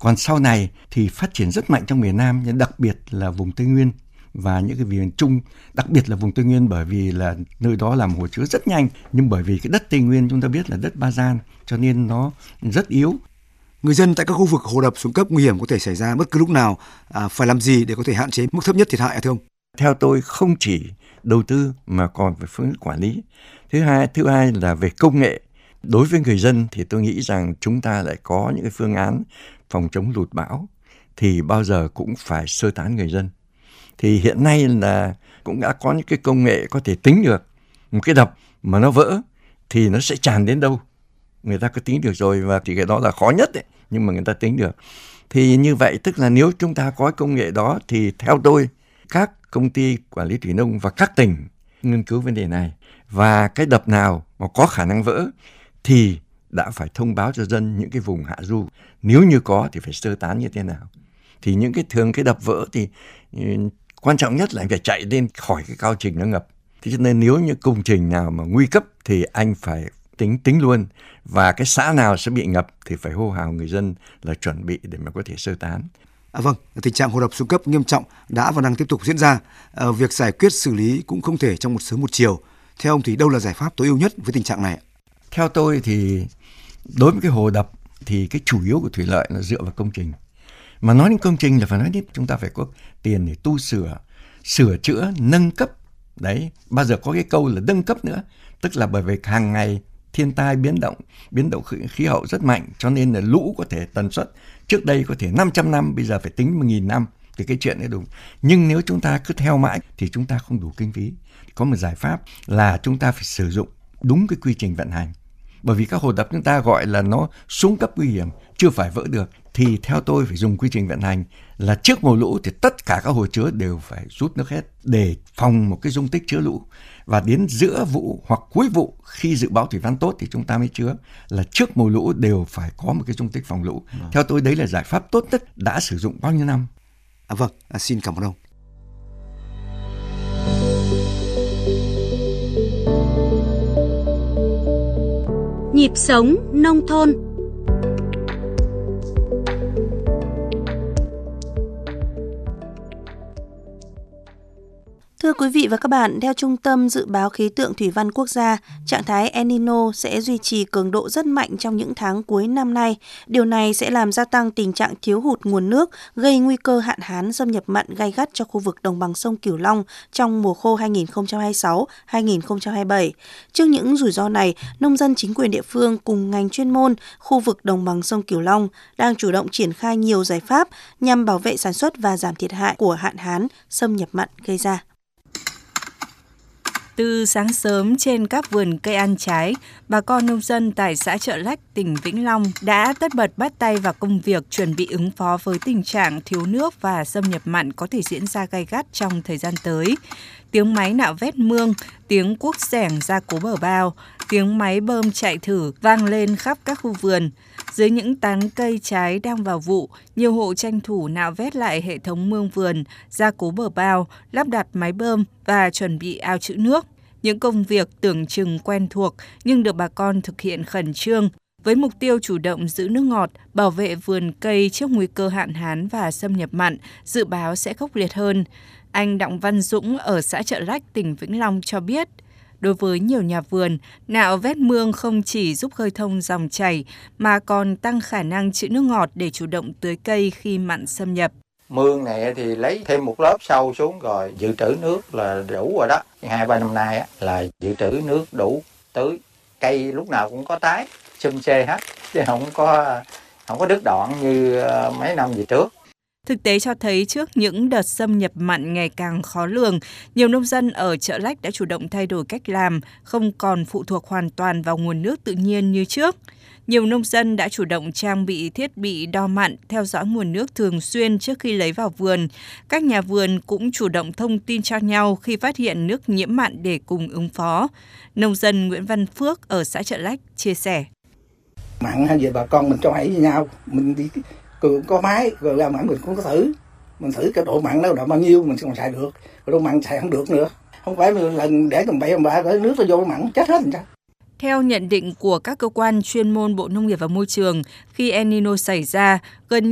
Còn sau này thì phát triển rất mạnh trong miền Nam, nhưng đặc biệt là vùng Tây Nguyên và những cái miền Trung, đặc biệt là vùng Tây Nguyên, bởi vì là nơi đó làm hồ chứa rất nhanh, nhưng bởi vì cái đất Tây Nguyên chúng ta biết là đất ba gian cho nên nó rất yếu. Người dân tại các khu vực hồ đập xuống cấp nguy hiểm có thể xảy ra bất cứ lúc nào, phải làm gì để có thể hạn chế mức thấp nhất thiệt hại thưa ông? Theo tôi không chỉ đầu tư mà còn về phương quản lý. Thứ hai là về công nghệ. Đối với người dân thì tôi nghĩ rằng chúng ta lại có những cái phương án phòng chống lụt bão thì bao giờ cũng phải sơ tán người dân. Thì hiện nay là cũng đã có những cái công nghệ có thể tính được một cái đập mà nó vỡ thì nó sẽ tràn đến đâu. Người ta có tính được rồi, và thì cái đó là khó nhất đấy, nhưng mà người ta tính được. Thì như vậy tức là nếu chúng ta có công nghệ đó thì theo tôi các công ty quản lý thủy nông và các tỉnh nghiên cứu vấn đề này, và cái đập nào mà có khả năng vỡ thì đã phải thông báo cho dân những cái vùng hạ du. Nếu như có thì phải sơ tán như thế nào. Thì những cái thường cái đập vỡ thì quan trọng nhất là anh phải chạy lên khỏi cái cao trình nó ngập. Thế cho nên nếu như công trình nào mà nguy cấp thì anh phải tính luôn, và cái xã nào sẽ bị ngập thì phải hô hào người dân là chuẩn bị để mà có thể sơ tán. Vâng, tình trạng hồ đập xuống cấp nghiêm trọng đã và đang tiếp tục diễn ra. Việc giải quyết xử lý cũng không thể trong một sớm một chiều. Theo ông thì đâu là giải pháp tối ưu nhất với tình trạng này? Theo tôi thì đối với cái hồ đập thì cái chủ yếu của thủy lợi là dựa vào công trình. Mà nói đến công trình là phải nói đến chúng ta phải có tiền để tu sửa chữa, nâng cấp. Đấy, bao giờ có cái câu là nâng cấp nữa. Tức là bởi vì hàng ngày thiên tai biến động khí hậu rất mạnh, cho nên là lũ có thể tần suất trước đây có thể 500 năm, bây giờ phải tính 1.000 năm thì cái chuyện ấy đúng. Nhưng nếu chúng ta cứ theo mãi thì chúng ta không đủ kinh phí. Có một giải pháp là chúng ta phải sử dụng đúng cái quy trình vận hành. Bởi vì các hồ đập chúng ta gọi là nó xuống cấp nguy hiểm, chưa phải vỡ được, thì theo tôi phải dùng quy trình vận hành là trước mùa lũ thì tất cả các hồ chứa đều phải rút nước hết để phòng một cái dung tích chứa lũ. Và đến giữa vụ hoặc cuối vụ khi dự báo thủy văn tốt thì chúng ta mới chứa, là trước mùa lũ đều phải có một cái dung tích phòng lũ. Theo tôi đấy là giải pháp tốt nhất, đã sử dụng bao nhiêu năm. Vâng, xin cảm ơn ông. Nhịp sống nông thôn. Thưa quý vị và các bạn, theo Trung tâm Dự báo Khí tượng Thủy văn Quốc gia, trạng thái El Nino sẽ duy trì cường độ rất mạnh trong những tháng cuối năm nay. Điều này sẽ làm gia tăng tình trạng thiếu hụt nguồn nước, gây nguy cơ hạn hán xâm nhập mặn gay gắt cho khu vực đồng bằng sông Cửu Long trong mùa khô 2026-2027. Trước những rủi ro này, nông dân, chính quyền địa phương cùng ngành chuyên môn khu vực đồng bằng sông Cửu Long đang chủ động triển khai nhiều giải pháp nhằm bảo vệ sản xuất và giảm thiệt hại của hạn hán xâm nhập mặn gây ra. Từ sáng sớm trên các vườn cây ăn trái, bà con nông dân tại xã Chợ Lách, tỉnh Vĩnh Long đã tất bật bắt tay vào công việc chuẩn bị ứng phó với tình trạng thiếu nước và xâm nhập mặn có thể diễn ra gay gắt trong thời gian tới. Tiếng máy nạo vét mương, tiếng cuốc xẻng ra cố bờ bao, tiếng máy bơm chạy thử vang lên khắp các khu vườn. Dưới những tán cây trái đang vào vụ, nhiều hộ tranh thủ nạo vét lại hệ thống mương vườn, gia cố bờ bao, lắp đặt máy bơm và chuẩn bị ao trữ nước. Những công việc tưởng chừng quen thuộc nhưng được bà con thực hiện khẩn trương, với mục tiêu chủ động giữ nước ngọt, bảo vệ vườn cây trước nguy cơ hạn hán và xâm nhập mặn, dự báo sẽ khốc liệt hơn. Anh Đặng Văn Dũng ở xã Chợ Lách, tỉnh Vĩnh Long cho biết, đối với nhiều nhà vườn, nạo vét mương không chỉ giúp khơi thông dòng chảy mà còn tăng khả năng trữ nước ngọt để chủ động tưới cây khi mặn xâm nhập. Mương này thì lấy thêm một lớp sâu xuống rồi dự trữ nước là đủ rồi đó. 2-3 năm nay là dự trữ nước đủ tưới. Cây lúc nào cũng có tái, xum xê hết, chứ không có đứt đoạn như mấy năm về trước. Thực tế cho thấy trước những đợt xâm nhập mặn ngày càng khó lường, nhiều nông dân ở Chợ Lách đã chủ động thay đổi cách làm, không còn phụ thuộc hoàn toàn vào nguồn nước tự nhiên như trước. Nhiều nông dân đã chủ động trang bị thiết bị đo mặn, theo dõi nguồn nước thường xuyên trước khi lấy vào vườn. Các nhà vườn cũng chủ động thông tin cho nhau khi phát hiện nước nhiễm mặn để cùng ứng phó. Nông dân Nguyễn Văn Phước ở xã Chợ Lách chia sẻ. Mặn hay gì bà con mình cho hãy với nhau, mình đi có máy rồi ra mặn mình cũng có thử. Mình thử cái độ mặn nó độ bao nhiêu mình còn xài được, độ mặn xài không được nữa. Không phải mình lần để tầm 7-3 cái nước nó vô mặn chết hết rồi sao? Theo nhận định của các cơ quan chuyên môn Bộ Nông nghiệp và Môi trường, khi El Nino xảy ra, gần